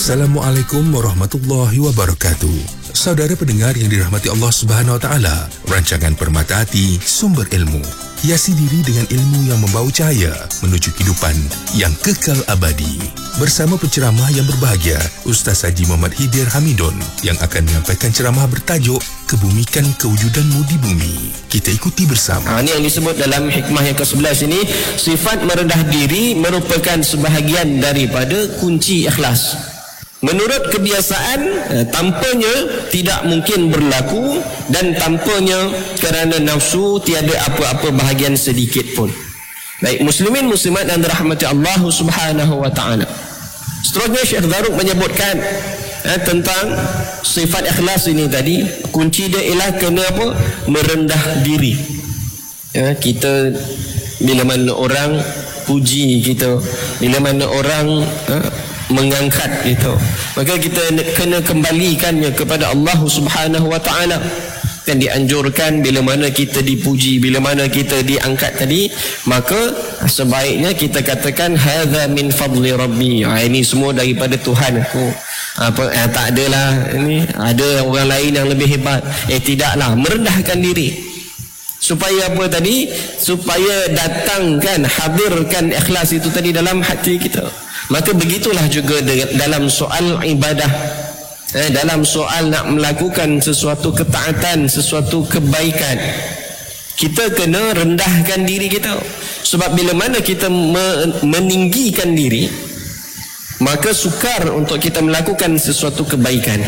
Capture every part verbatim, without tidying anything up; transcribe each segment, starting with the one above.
Assalamualaikum warahmatullahi wabarakatuh. Saudara pendengar yang dirahmati Allah Subhanahu Wa Taala, rancangan Permata Hati, sumber ilmu, hiasi diri dengan ilmu yang membawa cahaya menuju kehidupan yang kekal abadi. Bersama penceramah yang berbahagia, Ustaz Haji Muhammad Hidir Hamidun, yang akan menyampaikan ceramah bertajuk Kebumikan Kewujudanmu di Bumi. Kita ikuti bersama. Ha, ini yang disebut dalam hikmah yang ke sebelas ini, sifat merendah diri merupakan sebahagian daripada kunci ikhlas. Menurut kebiasaan, tanpanya tidak mungkin berlaku, dan tanpanya kerana nafsu tiada apa-apa bahagian sedikit pun. Baik, muslimin muslimat yang dirahmati Allah Subhanahu wa taala. Seterusnya Syekh Zarruq menyebutkan eh, tentang sifat ikhlas ini tadi. Kunci dia ialah kena apa? Merendah diri. Ya, kita bila mana orang puji kita, bila mana orang eh, mengangkat gitu, maka kita kena kembalikannya kepada Allah Subhanahu wa taala. Dan dianjurkan bila mana kita dipuji, bila mana kita diangkat tadi, maka sebaiknya kita katakan hadza min fadli rabbi. Ha, ini semua daripada Tuhan aku. Apa eh, tak adalah ini ada orang lain yang lebih hebat. Eh tidaklah, merendahkan diri. Supaya apa tadi? Supaya datangkan, hadirkan ikhlas itu tadi dalam hati kita. Maka begitulah juga dalam soal ibadah, eh, dalam soal nak melakukan sesuatu ketaatan, sesuatu kebaikan, kita kena rendahkan diri kita. Sebab bila mana kita meninggikan diri, maka sukar untuk kita melakukan sesuatu kebaikan.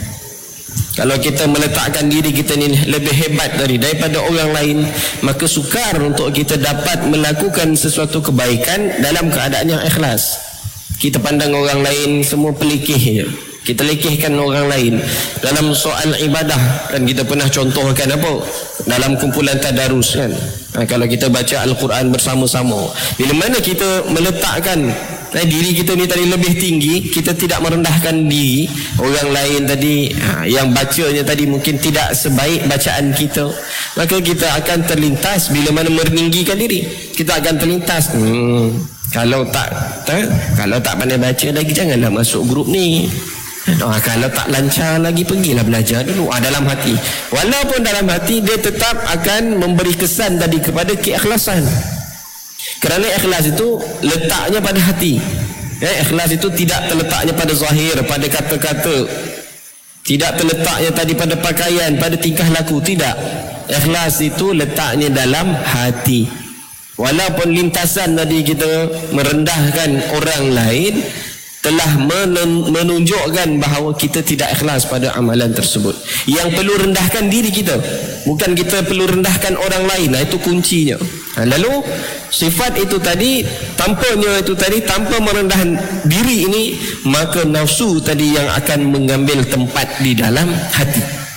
Kalau kita meletakkan diri kita ni lebih hebat dari daripada orang lain, maka sukar untuk kita dapat melakukan sesuatu kebaikan dalam keadaan yang ikhlas. Kita pandang orang lain semua pelikih je, kita lekehkan orang lain. Dalam soal ibadah kan kita pernah contohkan apa? Dalam kumpulan tadarus kan, ha, kalau kita baca Al-Quran bersama-sama, bila mana kita meletakkan eh, diri kita ni tadi lebih tinggi, kita tidak merendahkan diri orang lain tadi, ha, yang bacanya tadi mungkin tidak sebaik bacaan kita, maka kita akan terlintas. Bila mana meninggikan diri, kita akan terlintas, hmm, kalau tak, tak kalau tak pandai baca lagi, janganlah masuk grup ni. Oh, kalau tak lancar lagi, pergilah belajar dulu. Ah, dalam hati, walaupun dalam hati dia tetap akan memberi kesan tadi kepada keikhlasan. Kerana ikhlas itu letaknya pada hati. Eh, ikhlas itu tidak terletaknya pada zahir, pada kata-kata, tidak terletaknya tadi pada pakaian, pada tingkah laku. Tidak. Ikhlas itu letaknya dalam hati. Walaupun lintasan tadi kita merendahkan orang lain, telah menunjukkan bahawa kita tidak ikhlas pada amalan tersebut. Yang perlu rendahkan diri kita, bukan kita perlu rendahkan orang lain. Nah, itu kuncinya. Lalu sifat itu tadi, tanpanya itu tadi, tanpa merendahkan diri ini, maka nafsu tadi yang akan mengambil tempat di dalam hati.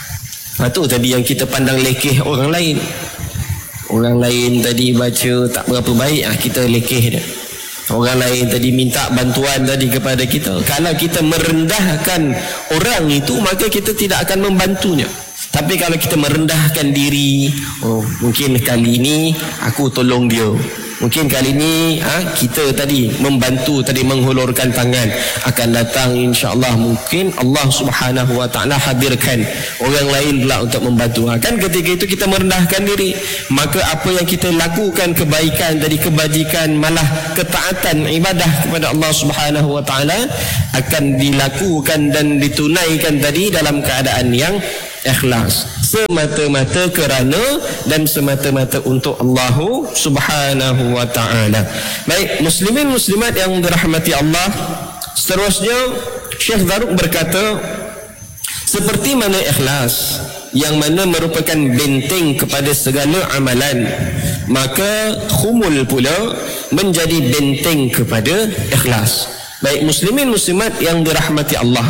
Itu tadi yang kita pandang lekeh orang lain. Orang lain tadi baca tak berapa baik, kita lekeh dia. Orang lain tadi minta bantuan tadi kepada kita, kalau kita merendahkan orang itu, maka kita tidak akan membantunya. Tapi kalau kita merendahkan diri, oh mungkin kali ini aku tolong dia, mungkin kali ini ha, kita tadi membantu tadi, menghulurkan tangan, akan datang insya-Allah mungkin Allah Subhanahu wa taala hadirkan orang lain pula untuk membantu. Ha, kan ketika itu kita merendahkan diri, maka apa yang kita lakukan kebaikan tadi, kebajikan, malah ketaatan ibadah kepada Allah Subhanahu wa taala akan dilakukan dan ditunaikan tadi dalam keadaan yang ikhlas, semata-mata kerana dan semata-mata untuk Allah Subhanahu wa taala. Baik, muslimin muslimat yang dirahmati Allah, seterusnya Syekh Zarruq berkata, seperti mana ikhlas yang mana merupakan benteng kepada segala amalan, maka khumul pula menjadi benteng kepada ikhlas. Baik, muslimin muslimat yang dirahmati Allah,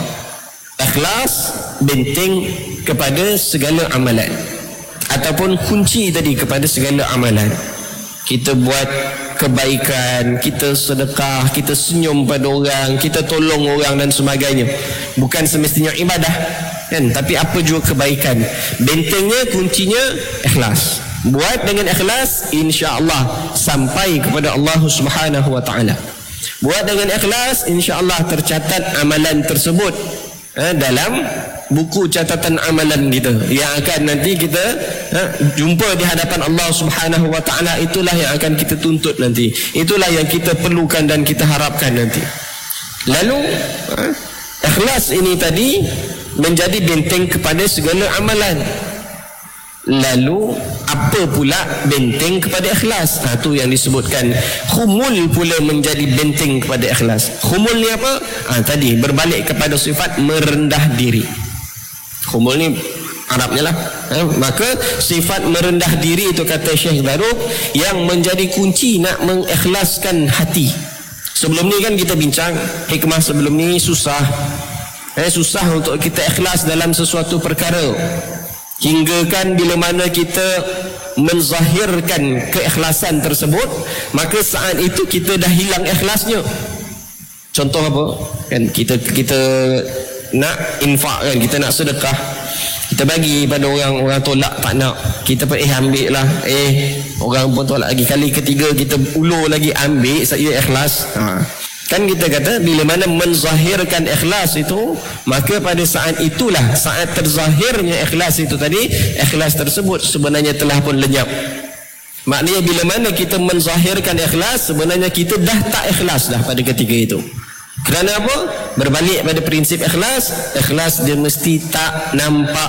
ikhlas benteng kepada segala amalan, ataupun kunci tadi kepada segala amalan. Kita buat kebaikan, kita sedekah, kita senyum pada orang, kita tolong orang dan sebagainya, bukan semestinya ibadah kan, tapi apa juga kebaikan. Bentengnya, kuncinya ikhlas. Buat dengan ikhlas, insya-Allah sampai kepada Allah Subhanahu wa taala. Buat dengan ikhlas, insya-Allah tercatat amalan tersebut eh, dalam buku catatan amalan kita yang akan nanti kita eh, jumpa di hadapan Allah Subhanahu wa taala. Itulah yang akan kita tuntut nanti. Itulah yang kita perlukan dan kita harapkan nanti. Lalu eh, ikhlas ini tadi menjadi benteng kepada segala amalan. Lalu apa pula benteng kepada ikhlas? Ha, tu yang disebutkan khumul pula menjadi benteng kepada ikhlas. Khumul ni apa? Ha, tadi berbalik kepada sifat merendah diri. Khumul ni Arabnya lah. Ha, maka sifat merendah diri itu kata Syekh Zarruq yang menjadi kunci nak mengikhlaskan hati. Sebelum ni kan kita bincang hikmah sebelum ni susah. Eh, susah untuk kita ikhlas dalam sesuatu perkara. Hingga kan bila mana kita menzahirkan keikhlasan tersebut, maka saat itu kita dah hilang ikhlasnya. Contoh apa? Kan kita kita nak infak kan, kita nak sedekah, kita bagi pada orang, orang tolak tak nak, kita pun eh ambil lah, eh orang pun tolak lagi, kali ketiga kita ulur lagi ambil, saya ikhlas. Ha. Kan kita kata bila mana menzahirkan ikhlas itu, maka pada saat itulah, saat terzahirnya ikhlas itu tadi, ikhlas tersebut sebenarnya telah pun lenyap. Maknanya bila mana kita menzahirkan ikhlas, sebenarnya kita dah tak ikhlas dah pada ketika itu. Kerana apa? Berbalik pada prinsip ikhlas, ikhlas dia mesti tak nampak.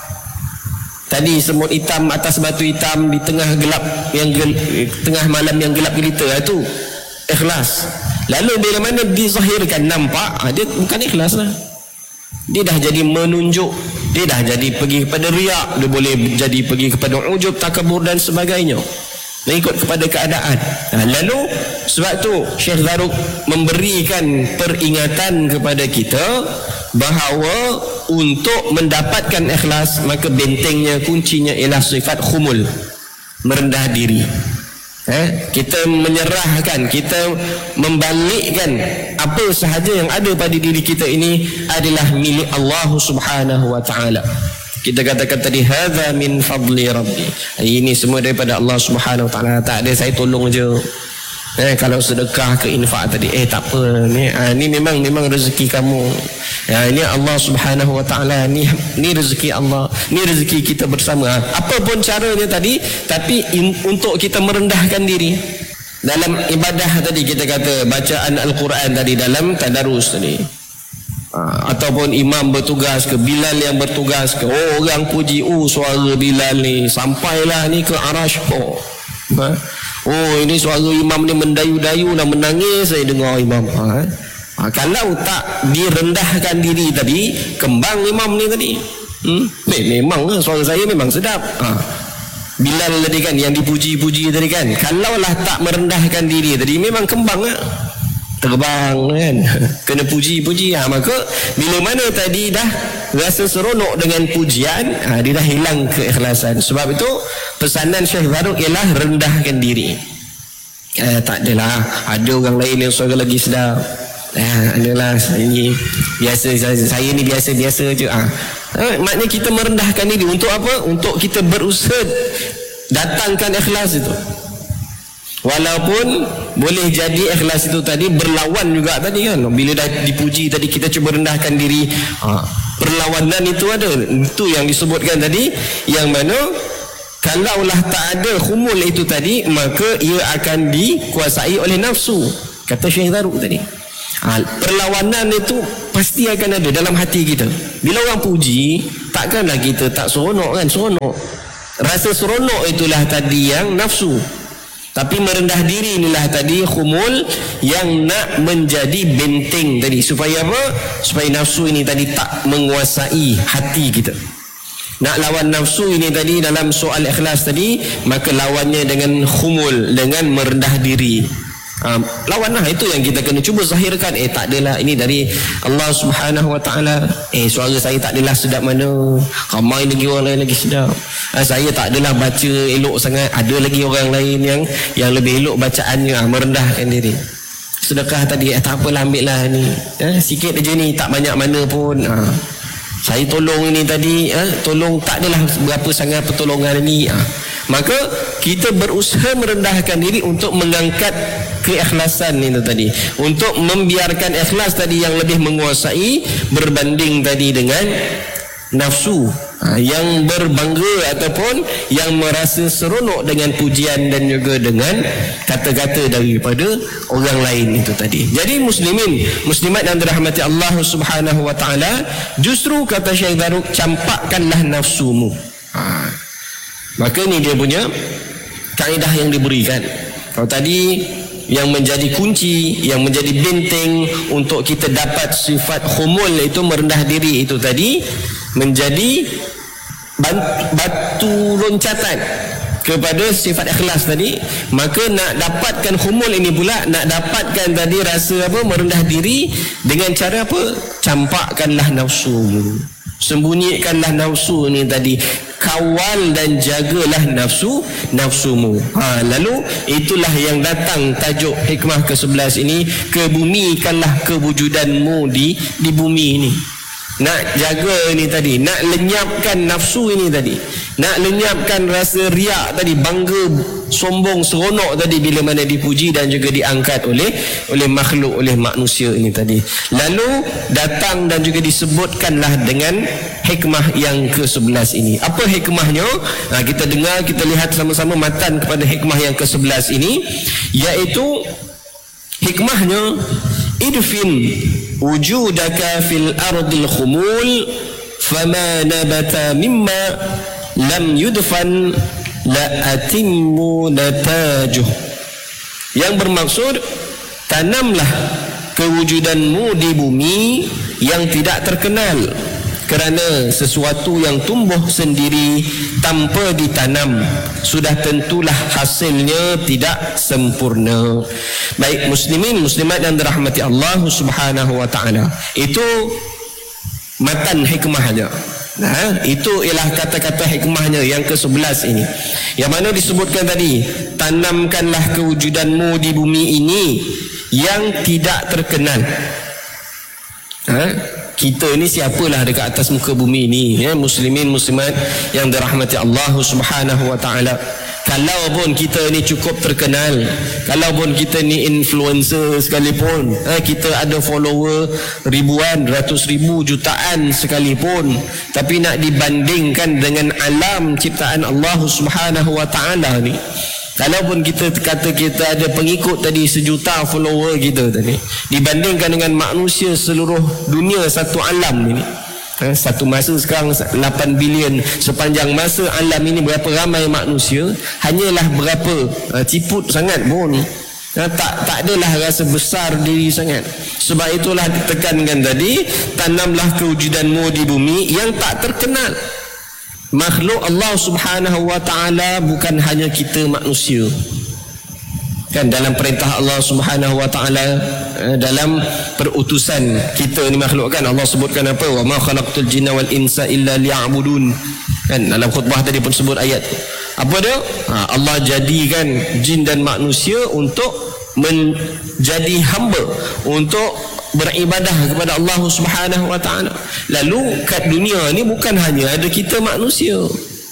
Tadi semut hitam atas batu hitam di tengah gelap yang gel, tengah malam yang gelap gelita, itu ikhlas. Lalu bila mana dizahirkan nampak, dia bukan ikhlas lah. Dia dah jadi menunjuk, dia dah jadi pergi kepada riak, dia boleh jadi pergi kepada ujub, takabur dan sebagainya, mengikut kepada keadaan. Nah, lalu sebab tu Syekh Zarruq memberikan peringatan kepada kita bahawa untuk mendapatkan ikhlas, maka bentengnya, kuncinya ialah sifat khumul, merendah diri. Eh, kita menyerahkan, kita membalikkan apa sahaja yang ada pada diri kita ini adalah milik Allah Subhanahu wa taala. Kita katakan tadi hadza min fadli rabbi. Ini semua daripada Allah Subhanahu wa taala. Tak ada saya tolong je. Eh, kalau sedekah ke infak tadi, eh tak apa ni, ah, ni memang memang rezeki kamu. Ya, ini Allah Subhanahu wa taala, ni ni rezeki Allah, ni rezeki kita bersama. Apa pun caranya tadi, tapi in, untuk kita merendahkan diri dalam ibadah tadi, kita kata bacaan Al-Quran tadi dalam tadarus tadi. Ha, ataupun imam bertugas ke, Bilal yang bertugas ke, oh orang puji, oh suara Bilal ni sampailah ni ke arash. Oh, ha? Oh ini suara imam ni mendayu-dayu dan menangis saya dengar imam. Ha? Ha, kalau tak direndahkan diri tadi, kembang imam ni tadi. Hmm? Memang suara saya memang sedap. Ha. Bilal tadi kan yang dipuji-puji tadi kan, kalaulah tak merendahkan diri tadi, memang kembang lah. Terbang kan, kena puji-puji. Ha, maka bila mana tadi dah rasa seronok dengan pujian, ha, dia dah hilang keikhlasan. Sebab itu pesanan Syekh Zarruq ialah rendahkan diri. Eh, tak adalah, ada orang lain yang suara lagi sedap. Eh, adalah saya ni biasa, saya, saya ni biasa-biasa je. Ha. Ha, maknanya kita merendahkan diri untuk apa? Untuk kita berusaha datangkan ikhlas itu. Walaupun boleh jadi ikhlas itu tadi berlawan juga tadi kan, bila dah dipuji tadi kita cuba rendahkan diri, ha, perlawanan itu ada. Itu yang disebutkan tadi, yang mana kalaulah tak ada khumul itu tadi, maka ia akan dikuasai oleh nafsu, kata Syekh Zarruq tadi. Ha, perlawanan itu pasti akan ada dalam hati kita. Bila orang puji, takkanlah kita tak seronok kan? Seronok, rasa seronok itulah tadi yang nafsu. Tapi merendah diri inilah tadi khumul yang nak menjadi benteng tadi, supaya apa? Supaya nafsu ini tadi tak menguasai hati kita. Nak lawan nafsu ini tadi dalam soal ikhlas tadi, maka lawannya dengan khumul, dengan merendah diri. Ha, lawanlah, itu yang kita kena cuba zahirkan. Eh tak adalah, ini dari Allah Subhanahu wa taala. Eh suara saya tak adalah sedap mana, ramai lagi orang lain lagi sedap. Ha, saya tak adalah baca elok sangat, ada lagi orang lain yang yang lebih elok bacaannya. Ha, merendahkan diri. Sedekah tadi, eh tak apalah, ambil lah ni, eh, sikit aja ni, tak banyak mana pun. Ha, saya tolong ini tadi, eh, tolong tak adalah berapa sangat pertolongan ini. Ha, maka kita berusaha merendahkan diri untuk mengangkat keikhlasan itu tadi, untuk membiarkan ikhlas tadi yang lebih menguasai berbanding tadi dengan nafsu ha, yang berbangga ataupun yang merasa seronok dengan pujian dan juga dengan kata-kata daripada orang lain itu tadi. Jadi muslimin, muslimat yang dirahmati Allah Subhanahu wa taala, justru kata Syekh Zarruq, campakkanlah nafsumu. Ha. Maka ni dia punya kaedah yang diberikan. Kalau tadi yang menjadi kunci, yang menjadi benteng untuk kita dapat sifat khumul itu merendah diri itu tadi, menjadi batu loncatan kepada sifat ikhlas tadi. Maka nak dapatkan khumul ini pula, nak dapatkan tadi rasa apa, merendah diri, dengan cara apa? Campakkanlah nafsu, sembunyikanlah nafsu ini tadi, kawal dan jagalah nafsu nafsumu. Ha, lalu itulah yang datang tajuk hikmah ke sebelas ini, kebumikanlah kewujudanmu di di bumi ini. Nak jaga ini tadi, nak lenyapkan nafsu ini tadi, nak lenyapkan rasa riak tadi, bangga, sombong, seronok tadi bila mana dipuji dan juga diangkat oleh oleh makhluk, oleh manusia ini tadi. Lalu datang dan juga disebutkanlah dengan hikmah yang ke sebelas ini. Apa hikmahnya? Nah, kita dengar, kita lihat sama-sama matan kepada hikmah yang ke sebelas ini, iaitu hikmahnya, idfin wujudaka fil ardil khumul fama nabata mimma lam yudfan la atimmu natajuh. Yang bermaksud, tanamlah kewujudanmu di bumi yang tidak terkenal, kerana sesuatu yang tumbuh sendiri tanpa ditanam sudah tentulah hasilnya tidak sempurna. Baik muslimin, muslimat yang dirahmati Allah Subhanahu wa taala, itu matan hikmahnya. Nah, itu ialah kata-kata hikmahnya yang ke sebelas ini, yang mana disebutkan tadi, tanamkanlah kewujudanmu di bumi ini yang tidak terkenal. Ha? Kita ni siapalah dekat atas muka bumi ni, ya, muslimin muslimat yang dirahmati Allah Subhanahu wa taala. Kalau pun kita ni cukup terkenal, kalau pun kita ni influencer sekalipun, eh, kita ada follower ribuan, ratus ribu, jutaan sekalipun, tapi nak dibandingkan dengan alam ciptaan Allah Subhanahu wa taala ni, kalaupun kita kata kita ada pengikut tadi sejuta follower kita tadi, dibandingkan dengan manusia seluruh dunia satu alam ini, ha, satu masa sekarang lapan bilion, sepanjang masa alam ini berapa ramai manusia, hanyalah berapa, ha, ciput sangat pun, ha, tak tak adalah rasa besar diri sangat. Sebab itulah ditekankan tadi, tanamlah kewujudanmu di bumi yang tak terkenal. Makhluk Allah Subhanahu wa taala bukan hanya kita manusia. Kan dalam perintah Allah Subhanahu wa taala, dalam perutusan kita ni makhluk, kan Allah sebutkan apa? Wa ma khalaqtul jinna wal insa illa liya'budun. Kan dalam khutbah tadi pun sebut ayat. Apa dia? Ha, Allah jadikan jin dan manusia untuk menjadi hamba, untuk beribadah kepada Allah Subhanahu wa taala. Lalu kat dunia ni bukan hanya ada kita manusia,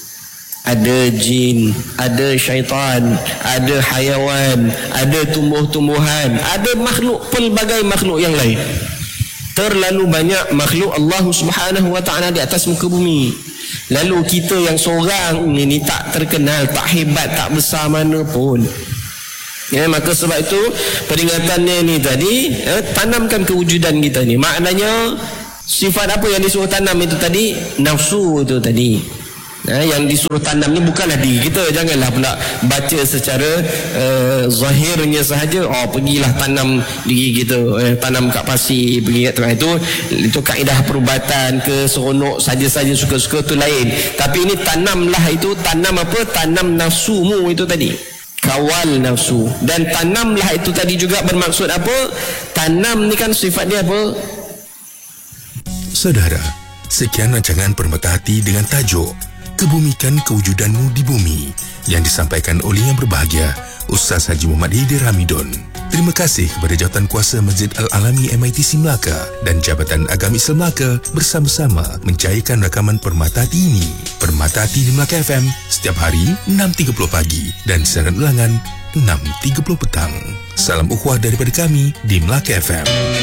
ada jin, ada syaitan, ada hayawan, ada tumbuh-tumbuhan, ada makhluk, pelbagai makhluk yang lain. Terlalu banyak makhluk Allah Subhanahu wa taala di atas muka bumi. Lalu kita yang seorang ini tak terkenal, tak hebat, tak besar mana pun. Ya, maka sebab itu peringatannya ni tadi, ya, tanamkan kewujudan kita ni. Maknanya sifat apa yang disuruh tanam itu tadi? Nafsu itu tadi. Ya, yang disuruh tanam ni bukanlah diri kita. Janganlah pula baca secara uh, zahirnya sahaja. Oh, pergilah tanam diri kita, eh, tanam kat pasir, pergi kat tengah itu. Itu kaedah perubatan ke seronok saja-saja suka-suka tu lain. Tapi ini tanamlah, itu tanam apa? Tanam nafsumu itu tadi. Kawal nafsu. Dan tanamlah itu tadi juga bermaksud apa? Tanam ni kan sifat dia apa? Saudara, sekian rancangan Permata Hati dengan tajuk Kebumikan Kewujudanmu di Bumi yang disampaikan oleh yang berbahagia Ustaz Haji Muhammad Haidir Hamidun. Terima kasih kepada Jawatankuasa Masjid Al-Alami M I T C Melaka dan Jabatan Agama Islam Melaka bersama-sama mencairkan rakaman Permata Hati ini. Permata Hati di Melaka F M setiap hari enam tiga puluh pagi dan siaran ulangan enam tiga puluh petang. Salam ukhuwah daripada kami di Melaka F M.